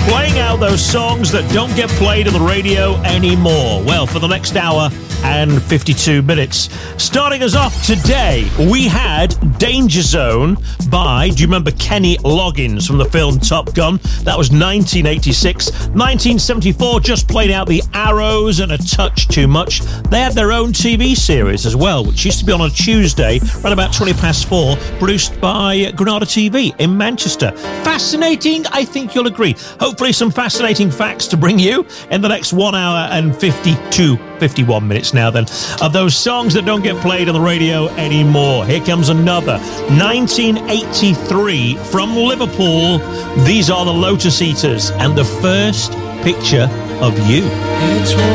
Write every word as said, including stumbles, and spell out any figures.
playing out those songs that don't get played on the radio anymore. Well, for the next hour and fifty-two minutes. Starting us off today, we had Danger Zone by, do you remember Kenny Loggins from the film Top Gun? That was nineteen eighty-six. nineteen seventy-four just played out The Arrows and A Touch Too Much. They had their own T V series as well, which used to be on a Tuesday, around about twenty past four, produced by Granada T V in Manchester. Fascinating, I think you'll agree. Hopefully some fascinating facts to bring you in the next one hour and fifty-two, fifty-one minutes now then, of those songs that don't get played on the radio anymore. Here comes another. nineteen eighty-three from Liverpool. These are the Lotus Eaters and The First Picture of You. It's